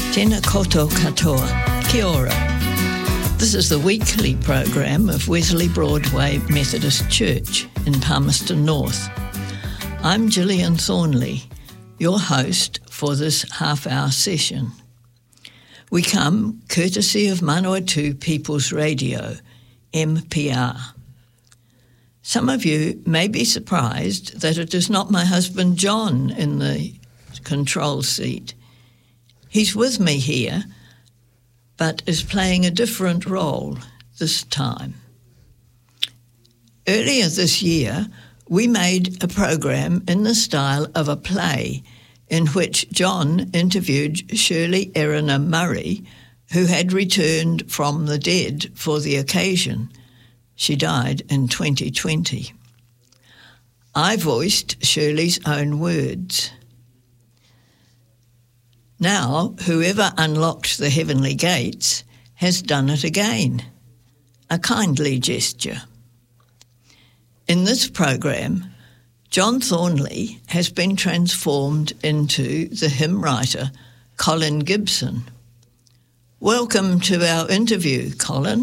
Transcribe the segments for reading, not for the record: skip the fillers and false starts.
Tēnā koutou katoa. Kia ora. This is the weekly program of Wesley Broadway Methodist Church in Palmerston North. I'm Gillian Thornley, your host for this half-hour session. We come courtesy of Manawatu People's Radio, MPR. Some of you may be surprised that it is not my husband John in the control seat. He's with me here, but is playing a different role this time. Earlier this year, we made a program in the style of a play in which John interviewed Shirley Erina Murray, who had returned from the dead for the occasion. She died in 2020. I voiced Shirley's own words. Now, whoever unlocked the heavenly gates has done it again, a kindly gesture. In this program, John Thornley has been transformed into the hymn writer Colin Gibson. Welcome to our interview, Colin.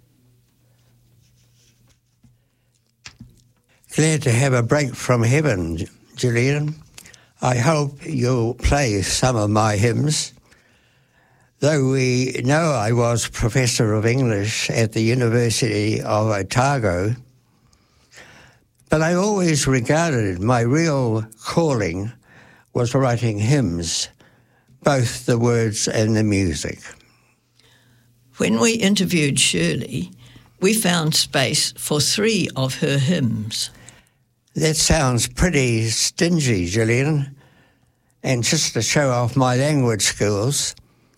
Glad to have a break from heaven, Gillian. I hope you'll play some of my hymns. Though we know I was Professor of English at the University of Otago, but I always regarded my real calling was writing hymns, both the words and the music. When we interviewed Shirley, we found space for 3 of her hymns. That sounds pretty stingy, Gillian. And just to show off my language skills,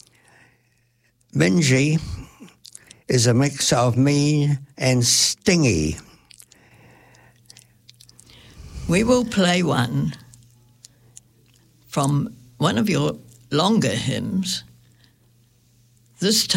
Minji is a mix of mean and stingy. We will play one from one of your longer hymns, this time